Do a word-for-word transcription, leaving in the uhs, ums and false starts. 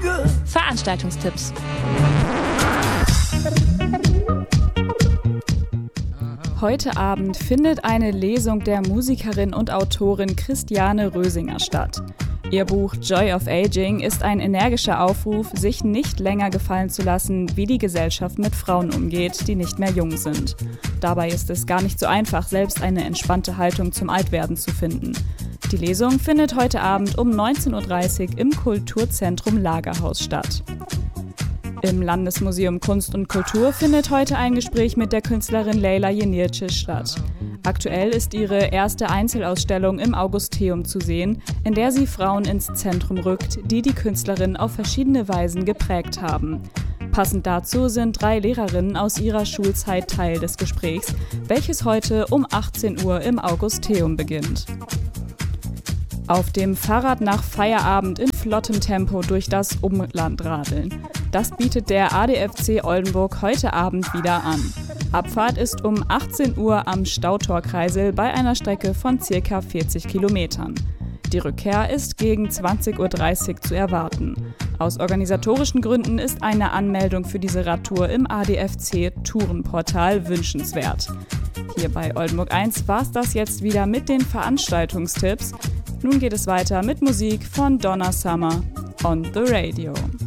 Veranstaltungstipps. Heute Abend findet eine Lesung der Musikerin und Autorin Christiane Rösinger statt. Ihr Buch Joy of Aging ist ein energischer Aufruf, sich nicht länger gefallen zu lassen, wie die Gesellschaft mit Frauen umgeht, die nicht mehr jung sind. Dabei ist es gar nicht so einfach, selbst eine entspannte Haltung zum Altwerden zu finden. Die Lesung findet heute Abend um neunzehn Uhr dreißig im Kulturzentrum Lagerhaus statt. Im Landesmuseum Kunst und Kultur findet heute ein Gespräch mit der Künstlerin Leyla Yenircic statt. Aktuell ist ihre erste Einzelausstellung im Augusteum zu sehen, in der sie Frauen ins Zentrum rückt, die die Künstlerin auf verschiedene Weisen geprägt haben. Passend dazu sind drei Lehrerinnen aus ihrer Schulzeit Teil des Gesprächs, welches heute um achtzehn Uhr im Augusteum beginnt. Auf dem Fahrrad nach Feierabend in flottem Tempo durch das Umland radeln. Das bietet der A D F C Oldenburg heute Abend wieder an. Abfahrt ist um achtzehn Uhr am Stautorkreisel bei einer Strecke von ca. vierzig Kilometern. Die Rückkehr ist gegen zwanzig Uhr dreißig zu erwarten. Aus organisatorischen Gründen ist eine Anmeldung für diese Radtour im A D F C Tourenportal wünschenswert. Hier bei Oldenburg eins war es das jetzt wieder mit den Veranstaltungstipps. Nun geht es weiter mit Musik von Donna Summer on the Radio.